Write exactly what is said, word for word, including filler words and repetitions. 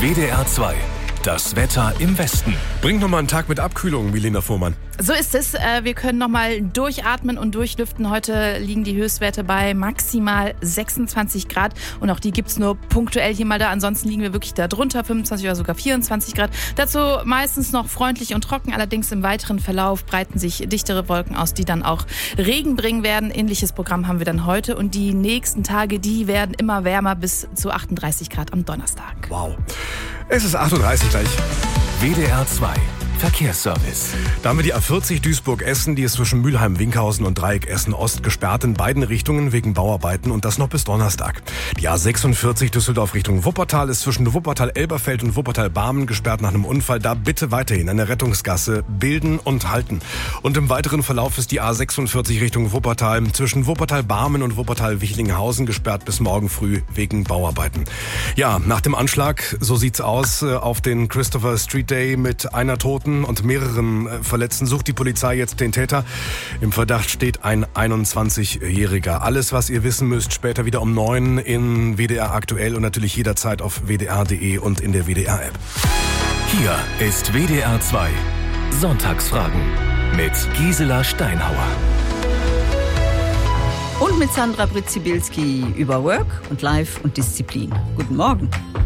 W D R zwei. Das Wetter im Westen. Bringt nochmal einen Tag mit Abkühlung, Milena Fuhrmann. So ist es. Wir können nochmal durchatmen und durchlüften. Heute liegen die Höchstwerte bei maximal sechsundzwanzig Grad. Und auch die gibt es nur punktuell hier mal da. Ansonsten liegen wir wirklich da drunter, fünfundzwanzig oder sogar vierundzwanzig Grad. Dazu meistens noch freundlich und trocken. Allerdings im weiteren Verlauf breiten sich dichtere Wolken aus, die dann auch Regen bringen werden. Ähnliches Programm haben wir dann heute. Und die nächsten Tage, die werden immer wärmer bis zu achtunddreißig Grad am Donnerstag. Wow. Es ist achtunddreißig gleich. W D R zwei. Verkehrsservice. Da haben wir die A vierzig Duisburg-Essen, die ist zwischen Mülheim-Winkhausen und Dreieck Essen-Ost gesperrt in beiden Richtungen wegen Bauarbeiten und das noch bis Donnerstag. Die A sechsundvierzig Düsseldorf Richtung Wuppertal ist zwischen Wuppertal-Elberfeld und Wuppertal-Barmen gesperrt nach einem Unfall. Da bitte weiterhin eine Rettungsgasse bilden und halten. Und im weiteren Verlauf ist die A sechsundvierzig Richtung Wuppertal zwischen Wuppertal-Barmen und Wuppertal-Wichlinghausen gesperrt bis morgen früh wegen Bauarbeiten. Ja, nach dem Anschlag, so sieht's aus, auf den Christopher Street Day mit einer Toten und mehreren Verletzten sucht die Polizei jetzt den Täter. Im Verdacht steht ein einundzwanzigjähriger. Alles, was ihr wissen müsst, später wieder um neun in W D R aktuell und natürlich jederzeit auf w d r punkt d e und in der W D R App. Hier ist W D R zwei. Sonntagsfragen mit Gisela Steinhauer. Und mit Sandra Britzibilski über Work und Life und Disziplin. Guten Morgen.